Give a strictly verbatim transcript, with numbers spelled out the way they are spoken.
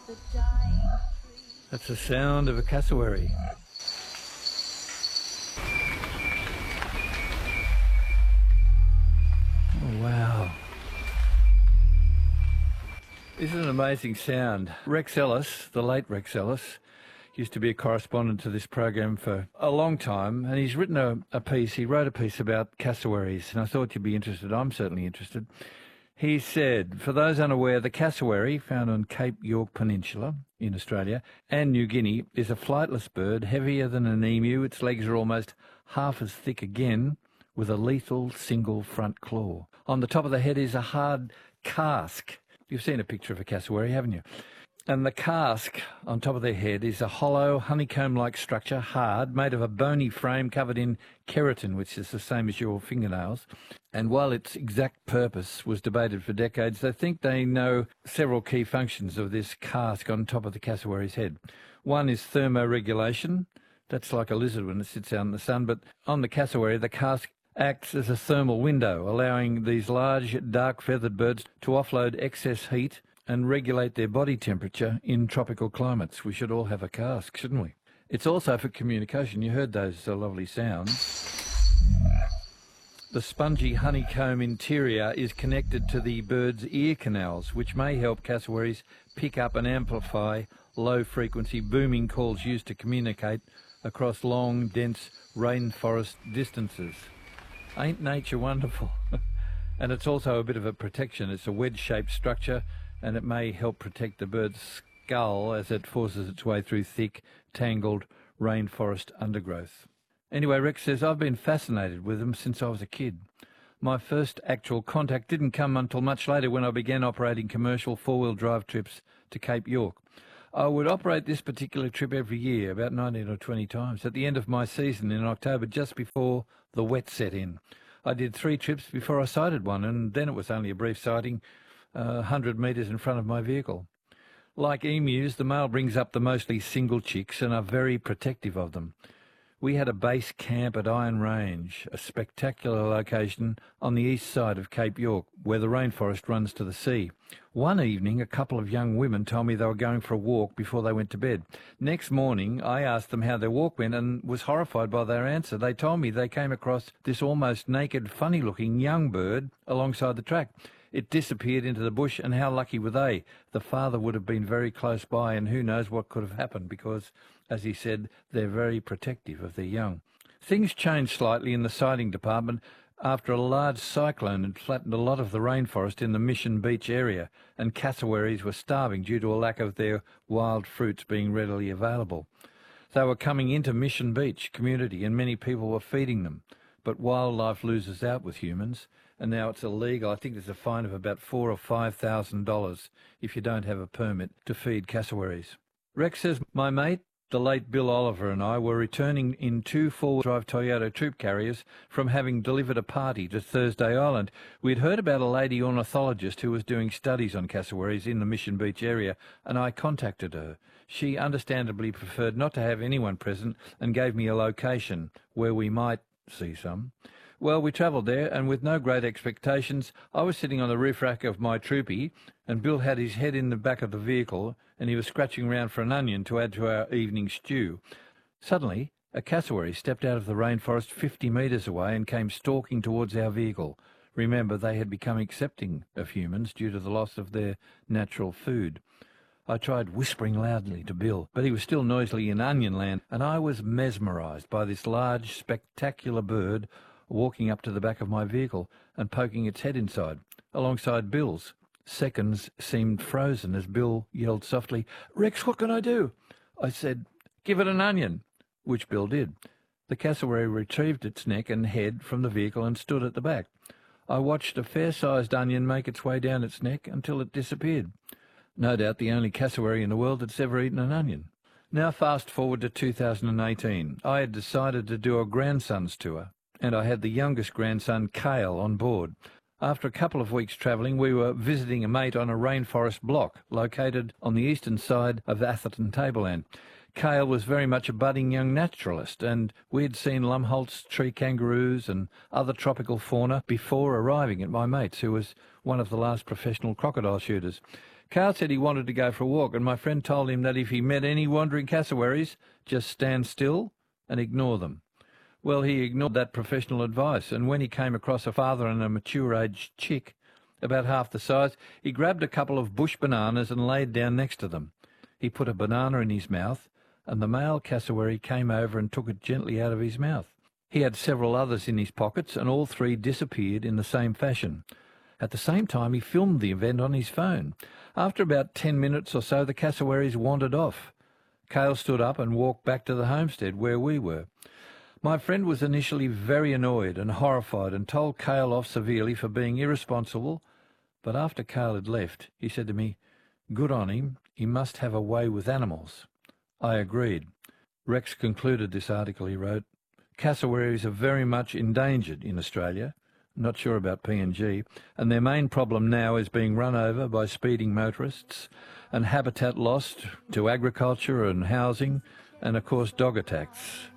That's the sound of a cassowary. Oh, wow. This is an amazing sound. Rex Ellis, the late Rex Ellis, used to be a correspondent to this program for a long time, and he's written a, a piece, he wrote a piece about cassowaries, and I thought you'd be interested. I'm certainly interested. He said, for those unaware, the cassowary, found on Cape York Peninsula in Australia and New Guinea, is a flightless bird, heavier than an emu. Its legs are almost half as thick again, with a lethal single front claw. On the top of the head is a hard casque. You've seen a picture of a cassowary, haven't you? And the casque on top of their head is a hollow, honeycomb-like structure, hard, made of a bony frame covered in keratin, which is the same as your fingernails. And while its exact purpose was debated for decades, they think they know several key functions of this casque on top of the cassowary's head. One is thermoregulation. That's like a lizard when it sits out in the sun. But on the cassowary, the casque acts as a thermal window, allowing these large, dark-feathered birds to offload excess heat and regulate their body temperature in tropical climates. We should all have a casque, shouldn't we? It's also for communication. You heard those uh, lovely sounds. The spongy honeycomb interior is connected to the bird's ear canals, which may help cassowaries pick up and amplify low-frequency booming calls used to communicate across long, dense rainforest distances. Ain't nature wonderful? And it's also a bit of a protection. It's a wedge-shaped structure, and it may help protect the bird's skull as it forces its way through thick, tangled rainforest undergrowth. Anyway, Rex says, I've been fascinated with them since I was a kid. My first actual contact didn't come until much later when I began operating commercial four-wheel drive trips to Cape York. I would operate this particular trip every year, about nineteen or twenty times, at the end of my season in October, just before the wet set in. I did three trips before I sighted one, and then it was only a brief sighting, Uh, one hundred metres in front of my vehicle. Like emus, the male brings up the mostly single chicks and are very protective of them. We had a base camp at Iron Range, a spectacular location on the east side of Cape York, where the rainforest runs to the sea. One evening, a couple of young women told me they were going for a walk before they went to bed. Next morning, I asked them how their walk went and was horrified by their answer. They told me they came across this almost naked, funny-looking young bird alongside the track. It disappeared into the bush, and how lucky were they? The father would have been very close by, and who knows what could have happened because, as he said, they're very protective of their young. Things changed slightly in the sighting department after a large cyclone had flattened a lot of the rainforest in the Mission Beach area, and cassowaries were starving due to a lack of their wild fruits being readily available. They were coming into Mission Beach community, and many people were feeding them. But wildlife loses out with humans, and now it's illegal. I think there's a fine of about four or five thousand dollars if you don't have a permit to feed cassowaries. Rex says, my mate, the late Bill Oliver, and I were returning in two four-wheel-drive Toyota troop carriers from having delivered a party to Thursday Island. We'd heard about a lady ornithologist who was doing studies on cassowaries in the Mission Beach area, and I contacted her. She understandably preferred not to have anyone present and gave me a location where we might see some. Well, we travelled there, and with no great expectations, I was sitting on the roof rack of my troopy, and Bill had his head in the back of the vehicle, and he was scratching around for an onion to add to our evening stew. Suddenly, a cassowary stepped out of the rainforest fifty metres away and came stalking towards our vehicle. Remember, they had become accepting of humans due to the loss of their natural food. I tried whispering loudly to Bill, but he was still noisily in onion land, and I was mesmerised by this large, spectacular bird walking up to the back of my vehicle and poking its head inside, alongside Bill's. Seconds seemed frozen as Bill yelled softly, "Rex, what can I do?" I said, "Give it an onion," which Bill did. The cassowary retrieved its neck and head from the vehicle and stood at the back. I watched a fair-sized onion make its way down its neck until it disappeared. No doubt the only cassowary in the world that's ever eaten an onion. Now fast forward to two thousand eighteen. I had decided to do a grandson's tour, and I had the youngest grandson, Cale, on board. After a couple of weeks travelling, we were visiting a mate on a rainforest block located on the eastern side of Atherton Tableland. Cale was very much a budding young naturalist, and we had seen Lumholtz tree kangaroos and other tropical fauna before arriving at my mate's, who was one of the last professional crocodile shooters. Carl said he wanted to go for a walk, and my friend told him that if he met any wandering cassowaries, just stand still and ignore them. Well, he ignored that professional advice, and when he came across a father and a mature-aged chick, about half the size, he grabbed a couple of bush bananas and laid down next to them. He put a banana in his mouth, and the male cassowary came over and took it gently out of his mouth. He had several others in his pockets, and all three disappeared in the same fashion. At the same time, he filmed the event on his phone. After about ten minutes or so, the cassowaries wandered off. Cale stood up and walked back to the homestead where we were. My friend was initially very annoyed and horrified and told Cale off severely for being irresponsible, but after Cale had left, he said to me, "Good on him, he must have a way with animals." I agreed. Rex concluded this article, he wrote, "Cassowaries are very much endangered in Australia. Not sure about P N G, and their main problem now is being run over by speeding motorists and habitat lost to agriculture and housing and, of course, dog attacks."